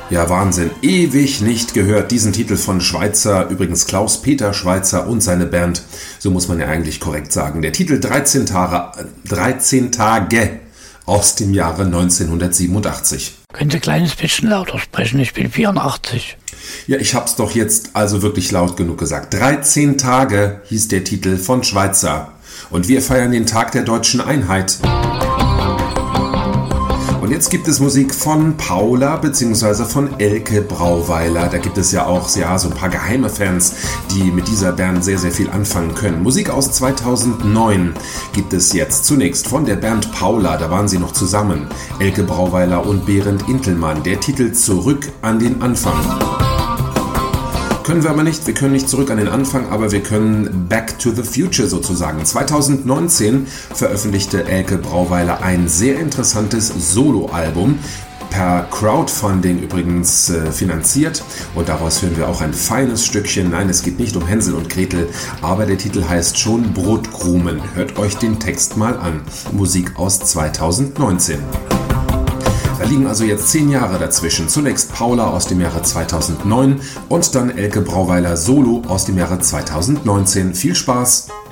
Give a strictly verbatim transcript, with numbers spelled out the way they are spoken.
Ja, Wahnsinn. Ewig nicht gehört. Diesen Titel von Schweitzer, übrigens Klaus-Peter Schweitzer und seine Band. So muss man ja eigentlich korrekt sagen. Der Titel dreizehn Tage, dreizehn Tage aus dem Jahre neunzehnhundertsiebenundachtzig. Können Sie ein kleines bisschen lauter sprechen? Ich bin vierundachtzig. Ja, ich hab's doch jetzt also wirklich laut genug gesagt. dreizehn Tage hieß der Titel von Schweitzer. Und wir feiern den Tag der deutschen Einheit. Und jetzt gibt es Musik von Paula bzw. von Elke Brauweiler. Da gibt es ja auch ja, so ein paar geheime Fans, die mit dieser Band sehr, sehr viel anfangen können. Musik aus zweitausendneun gibt es jetzt zunächst von der Band Paula. Da waren sie noch zusammen. Elke Brauweiler und Berend Intelmann. Der Titel Zurück an den Anfang. Können wir aber nicht, wir können nicht zurück an den Anfang, aber wir können Back to the Future sozusagen. zweitausendneunzehn veröffentlichte Elke Brauweiler ein sehr interessantes Soloalbum, per Crowdfunding übrigens äh, finanziert, und daraus hören wir auch ein feines Stückchen. Nein, es geht nicht um Hänsel und Gretel, aber der Titel heißt schon Brotkrumen. Hört euch den Text mal an. Musik aus zweitausendneunzehn. Da liegen also jetzt zehn Jahre dazwischen. Zunächst Paula aus dem Jahre zweitausendneun und dann Elke Brauweiler Solo aus dem Jahre zweitausendneunzehn. Viel Spaß!